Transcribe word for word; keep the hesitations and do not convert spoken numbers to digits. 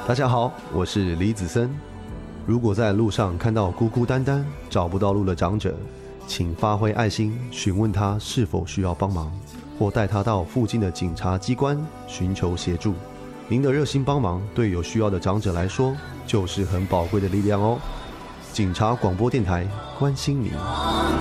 大家好，我是李子森。如果在路上看到孤孤单单找不到路的长者，请发挥爱心询问他是否需要帮忙，或带他到附近的警察机关寻求协助。您的热心帮忙对有需要的长者来说就是很宝贵的力量哦。警察广播电台关心您。